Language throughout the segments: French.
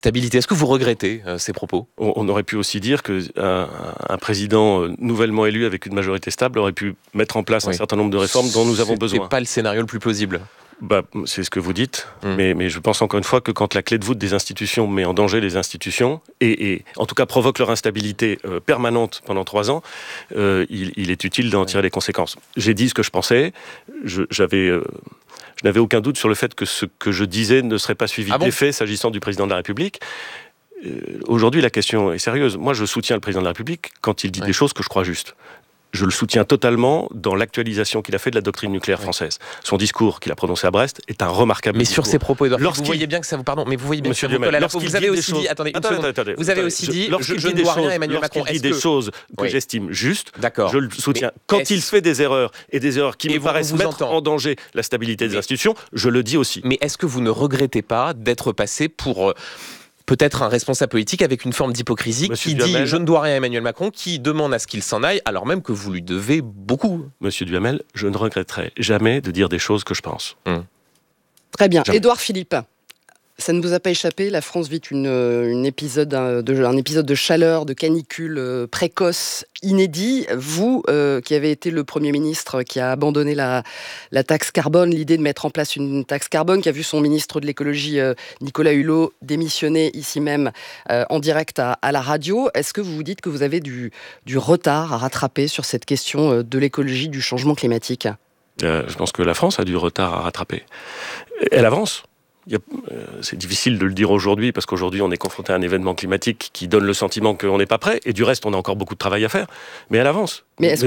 stabilité. Est-ce que vous regrettez ces propos ? On aurait pu aussi dire qu'un président nouvellement élu avec une majorité stable aurait pu mettre en place un certain nombre de réformes dont nous avons besoin. C'est pas le scénario le plus plausible. C'est ce que vous dites, mais je pense encore une fois que quand la clé de voûte des institutions met en danger les institutions et en tout cas provoque leur instabilité permanente pendant 3 ans, il est utile d'en tirer les conséquences. J'ai dit ce que je pensais, je n'avais aucun doute sur le fait que ce que je disais ne serait pas suivi d'effet s'agissant du président de la République. Aujourd'hui, la question est sérieuse. Moi, je soutiens le président de la République quand il dit des choses que je crois justes. Je le soutiens totalement dans l'actualisation qu'il a fait de la doctrine nucléaire française. Son discours qu'il a prononcé à Brest est un remarquable discours. Mais sur ces propos, Édouard, vous voyez bien que ça vous... Pardon, mais vous voyez bien que ça vous colle à la peau. Vous avez aussi dit... Attendez, vous avez aussi dit... Je ne dois rien à Emmanuel Macron. Lorsqu'il dit des choses que j'estime justes, je le soutiens. Quand il fait des erreurs, et des erreurs qui me paraissent mettre en danger la stabilité des institutions, je le dis aussi. Mais est-ce que vous ne regrettez pas d'être passé pour... peut-être un responsable politique avec une forme d'hypocrisie qui dit « je ne dois rien à Emmanuel Macron », qui demande à ce qu'il s'en aille, alors même que vous lui devez beaucoup. Monsieur Duhamel, je ne regretterai jamais de dire des choses que je pense. Très bien. Édouard Philippe, ça ne vous a pas échappé, la France vit un épisode de chaleur, de canicule précoce, inédit. Vous, qui avez été le Premier ministre qui a abandonné la taxe carbone, l'idée de mettre en place une taxe carbone, qui a vu son ministre de l'écologie, Nicolas Hulot, démissionner ici même en direct à la radio. Est-ce que vous vous dites que vous avez du retard à rattraper sur cette question de l'écologie, du changement climatique ? Je pense que la France a du retard à rattraper. Elle avance. C'est difficile de le dire aujourd'hui parce qu'aujourd'hui on est confronté à un événement climatique qui donne le sentiment qu'on n'est pas prêt et du reste on a encore beaucoup de travail à faire, mais elle avance. Mais est-ce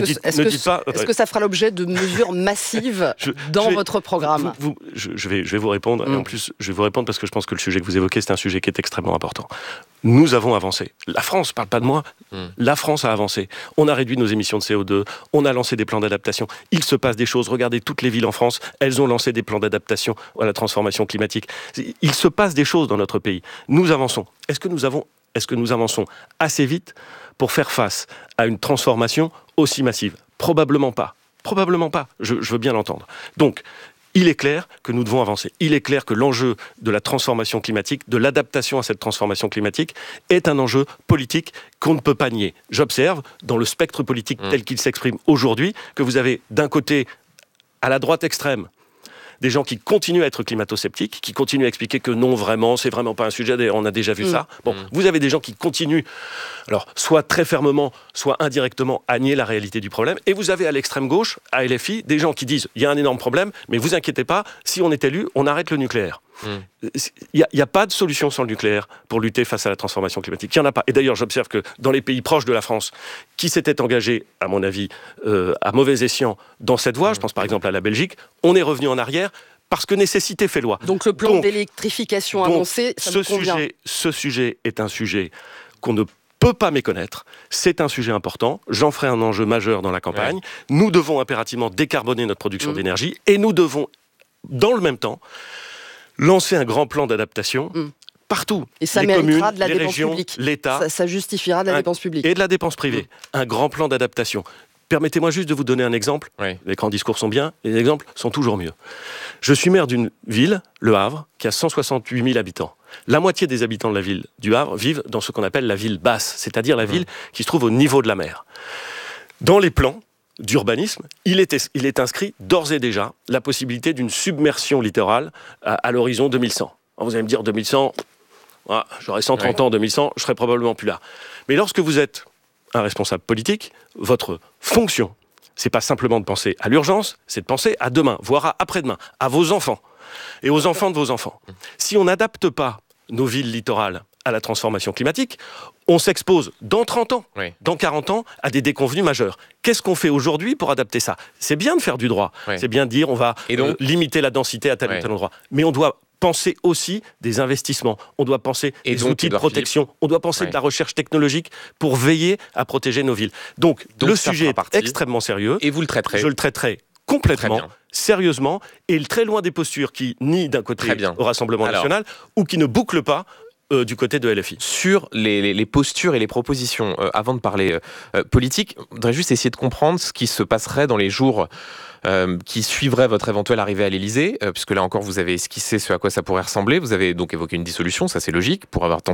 que ça fera l'objet de mesures massives dans votre programme ? Je vais vous répondre, et en plus je vais vous répondre parce que je pense que le sujet que vous évoquez c'est un sujet qui est extrêmement important. Nous avons avancé. La France, parle pas de moi, la France a avancé. On a réduit nos émissions de CO2, on a lancé des plans d'adaptation. Il se passe des choses, regardez toutes les villes en France, elles ont lancé des plans d'adaptation à la transformation climatique. Il se passe des choses dans notre pays. Nous avançons. Est-ce que nous avançons assez vite pour faire face à une transformation aussi massive ? Probablement pas. Probablement pas. Je veux bien l'entendre. Donc, il est clair que nous devons avancer. Il est clair que l'enjeu de la transformation climatique, de l'adaptation à cette transformation climatique, est un enjeu politique qu'on ne peut pas nier. J'observe, dans le spectre politique tel qu'il s'exprime aujourd'hui, que vous avez d'un côté, à la droite extrême, des gens qui continuent à être climato-sceptiques, qui continuent à expliquer que non, vraiment, c'est vraiment pas un sujet, on a déjà vu ça. Vous avez des gens qui continuent, alors, soit très fermement, soit indirectement, à nier la réalité du problème. Et vous avez à l'extrême gauche, à LFI, des gens qui disent il y a un énorme problème, mais vous inquiétez pas, si on est élu, on arrête le nucléaire. Il n'y a pas de solution sans le nucléaire pour lutter face à la transformation climatique. Il n'y en a pas. Et d'ailleurs, j'observe que dans les pays proches de la France, qui s'étaient engagés, à mon avis, à mauvais escient dans cette voie, je pense par exemple à la Belgique, on est revenu en arrière parce que nécessité fait loi. Donc le plan d'électrification annoncé, ça vous convient ? Ce sujet est un sujet qu'on ne peut pas méconnaître. C'est un sujet important. J'en ferai un enjeu majeur dans la campagne. Nous devons impérativement décarboner notre production d'énergie et nous devons, dans le même temps, lancer un grand plan d'adaptation partout. Et ça les communes, de la les dépense régions, publique. l'État. Ça justifiera de la dépense publique. Et de la dépense privée. Un grand plan d'adaptation. Permettez-moi juste de vous donner un exemple. Les grands discours sont bien, les exemples sont toujours mieux. Je suis maire d'une ville, Le Havre, qui a 168 000 habitants. La moitié des habitants de la ville du Havre vivent dans ce qu'on appelle la ville basse, c'est-à-dire la ville qui se trouve au niveau de la mer. Dans les plans d'urbanisme, il est inscrit d'ores et déjà la possibilité d'une submersion littorale à l'horizon 2100. Alors vous allez me dire 2100, j'aurais 130 ans en 2100, je serais probablement plus là. Mais lorsque vous êtes un responsable politique, votre fonction, c'est pas simplement de penser à l'urgence, c'est de penser à demain, voire à après-demain, à vos enfants et aux enfants de vos enfants. Si on n'adapte pas nos villes littorales à la transformation climatique, on s'expose dans 30 ans, dans 40 ans, à des déconvenues majeures. Qu'est-ce qu'on fait aujourd'hui pour adapter ça ? C'est bien de faire du droit, c'est bien de dire on va limiter la densité à tel ou tel endroit, mais on doit penser aussi des investissements, on doit penser des outils de protection, on doit penser de la recherche technologique pour veiller à protéger nos villes. Donc le sujet est extrêmement sérieux. Et vous le traiterez ? Je le traiterai complètement, sérieusement, et très loin des postures qui nient d'un côté au Rassemblement national, ou qui ne bouclent pas Du côté de LFI. Sur les postures et les propositions, avant de parler politique, je voudrais juste essayer de comprendre ce qui se passerait dans les jours qui suivraient votre éventuelle arrivée à l'Élysée, puisque là encore vous avez esquissé ce à quoi ça pourrait ressembler. Vous avez donc évoqué une dissolution, ça c'est logique, pour avoir tenté